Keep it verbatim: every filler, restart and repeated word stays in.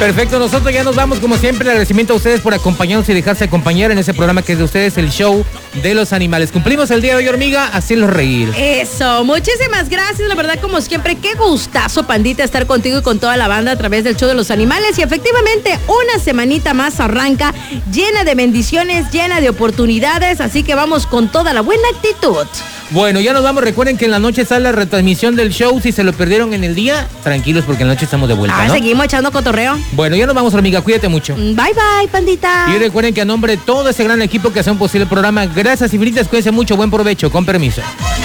Perfecto, nosotros ya nos vamos, como siempre, el agradecimiento a ustedes por acompañarnos y dejarse acompañar en ese programa que es de ustedes, el show de los animales. Cumplimos el día de hoy, hormiga, hacerlos reír. Eso, muchísimas gracias, la verdad, como siempre, qué gustazo, Pandita, estar contigo y con toda la banda a través del show de los animales. Y efectivamente, una semanita más arranca llena de bendiciones, llena de oportunidades, así que vamos con toda la buena actitud. Bueno, ya nos vamos. Recuerden que en la noche está la retransmisión del show. Si se lo perdieron en el día, tranquilos porque en la noche estamos de vuelta, Ah, ¿no? seguimos echando cotorreo. Bueno, ya nos vamos, hormiga. Cuídate mucho. Bye, bye, Pandita. Y recuerden que a nombre de todo ese gran equipo que hace un posible programa, gracias infinitas, cuídense mucho, buen provecho, con permiso.